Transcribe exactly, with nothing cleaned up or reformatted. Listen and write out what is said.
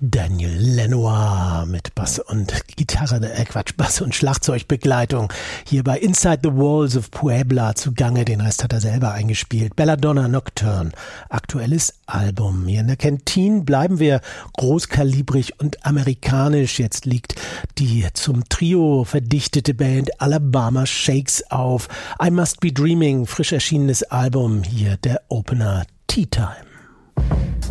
Daniel Lanois mit Bass und Gitarre, äh Quatsch, Bass und Schlagzeugbegleitung hier bei Inside the Walls of Puebla zugange. Den Rest hat er selber eingespielt. Belladonna Nocturne, aktuelles Album. Hier in der Kantine bleiben wir großkalibrig und amerikanisch. Jetzt liegt die zum Trio verdichtete Band Alabama Shakes auf. I Must Be Dreaming, frisch erschienenes Album. Hier der Opener Tea Time.